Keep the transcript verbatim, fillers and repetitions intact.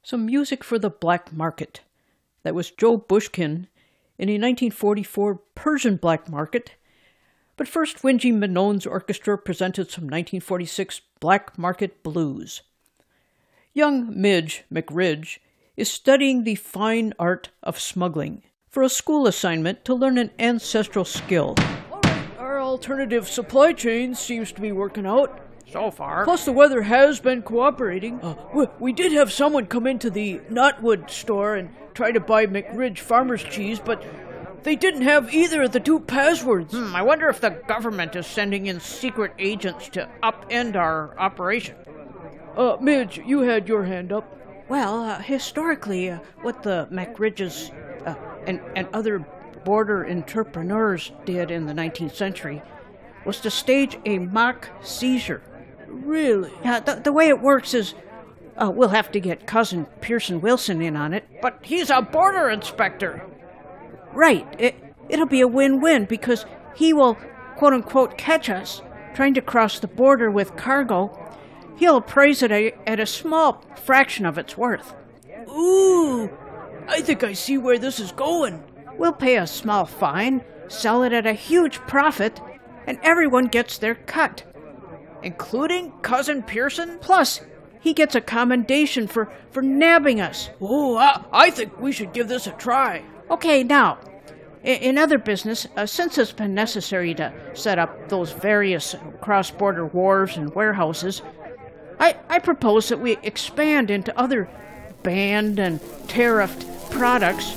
Some music for the black market. That was Joe Bushkin in a nineteen forty-four Persian black market. But first, Wingy Manone's orchestra presented some nineteen forty-six black market blues. Young Midge McRidge is studying the fine art of smuggling for a school assignment to learn an ancestral skill. All right, our alternative supply chain seems to be working out. So far. Plus, the weather has been cooperating. Uh, we, we did have someone come into the Knotwood store and try to buy McRidge farmer's cheese, but they didn't have either of the two passwords. Hmm, I wonder if the government is sending in secret agents to upend our operation. Uh, Midge, you had your hand up. Well, uh, historically, uh, what the McRidges uh, and, and other border entrepreneurs did in the nineteenth century was to stage a mock seizure. Really? Uh, the, the way it works is uh, we'll have to get Cousin Pearson Wilson in on it. But he's a border inspector. Right. It, it'll be a win-win because he will, quote-unquote, catch us trying to cross the border with cargo. He'll appraise it a, at a small fraction of its worth. Ooh, I think I see where this is going. We'll pay a small fine, sell it at a huge profit, and everyone gets their cut. Including Cousin Pearson? Plus, he gets a commendation for, for nabbing us. Oh, I, I think we should give this a try. Okay, now, in, in other business, uh, since it's been necessary to set up those various cross-border wharves and warehouses, I, I propose that we expand into other banned and tariffed products